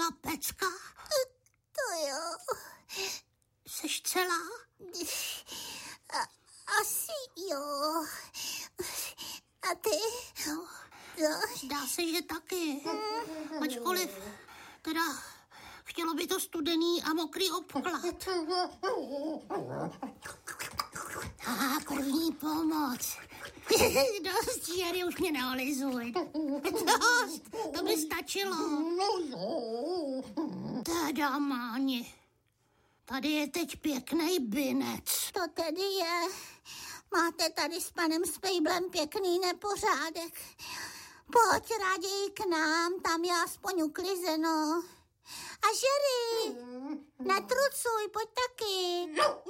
byla pecka? To jo. Seš celá? Asi jo. A ty? No, No. zdá se, že taky. Ačkoliv, teda, chtělo by to studený a mokrý obklad. A první pomoc. Dost, Jerry, už mě neolizuj. Dost, to by stačilo. Teda, Máni, tady je teď pěkný binec. To tedy je. Máte tady s panem Spejblem pěkný nepořádek. Pojď raději k nám, tam je aspoň uklizeno. A Jerry, netrucuj, pojď taky.